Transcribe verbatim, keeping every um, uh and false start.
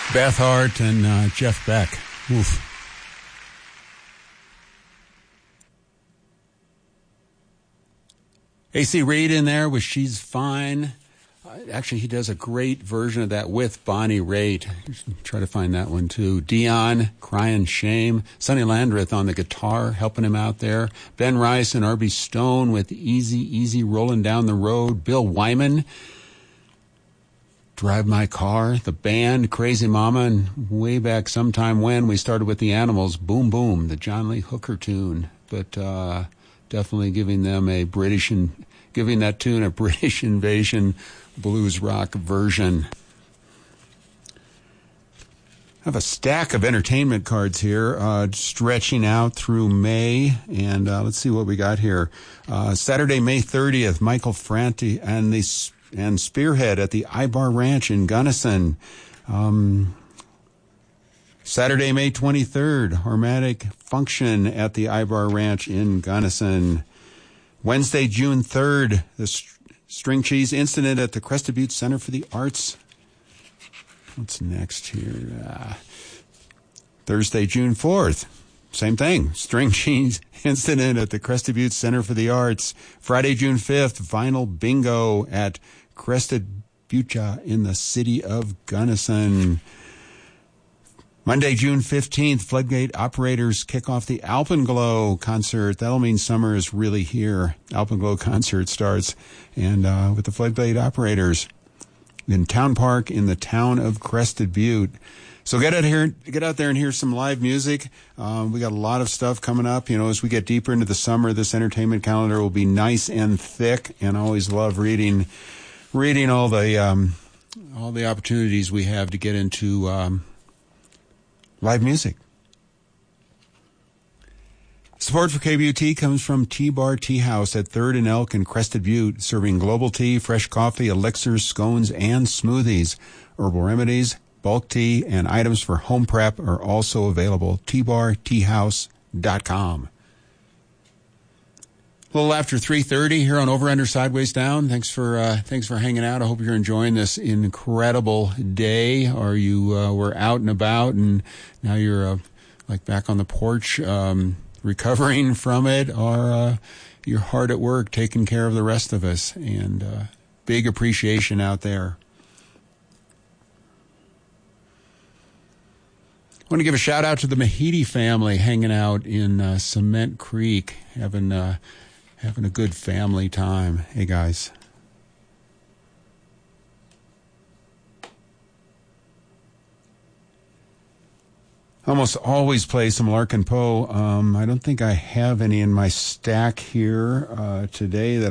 Beth Hart and uh, Jeff Beck. Oof. A C Reed in there with She's Fine. Uh, actually, he does a great version of that with Bonnie Raitt. Try to find that one, too. Dion, Crying Shame. Sonny Landreth on the guitar, helping him out there. Ben Rice and R B Stone with Easy, Easy Rolling Down the Road. Bill Wyman, Drive My Car. The band, Crazy Mama. And way back sometime when, we started with the Animals, Boom Boom, the John Lee Hooker tune. But uh, definitely giving them a British, and giving that tune a British Invasion blues rock version. I have a stack of entertainment cards here, uh, stretching out through May, and uh, let's see what we got here. Uh, Saturday, May thirtieth, Michael Franti and the and Spearhead at the Ibar Ranch in Gunnison. Um, Saturday, May twenty-third, Harmatic Function at the Ibar Ranch in Gunnison. Wednesday, June third, the St- String Cheese Incident at the Crested Butte Center for the Arts. What's next here? Uh, Thursday, June fourth, same thing. String Cheese Incident at the Crested Butte Center for the Arts. Friday, June fifth, Vinyl Bingo at Crested Butte in the city of Gunnison. Monday, June fifteenth, Floodgate Operators kick off the Alpenglow concert. That'll mean summer is really here. Alpenglow concert starts, and uh, with the Floodgate Operators in Town Park in the town of Crested Butte. So get out here, get out there and hear some live music. Um, we got a lot of stuff coming up. You know, as we get deeper into the summer, this entertainment calendar will be nice and thick. And I always love reading, reading all the um, all the opportunities we have to get into um, live music. Support for K B U T comes from T-Bar Tea House at third and Elk in Crested Butte, serving global tea, fresh coffee, elixirs, scones, and smoothies. Herbal remedies, bulk tea, and items for home prep are also available. T bar tea house dot com. A little after three thirty here on Over Under Sideways Down. Thanks for uh, thanks for hanging out. I hope you're enjoying this incredible day. Or you uh, were out and about, and now you're uh, like back on the porch, um, recovering from it, or uh, you're hard at work taking care of the rest of us. And uh, big appreciation out there. I want to give a shout out to the Mahidi family hanging out in uh, Cement Creek, having uh, having a good family time. Hey guys. Almost always play some Larkin Poe. Um, I don't think I have any in my stack here uh, today that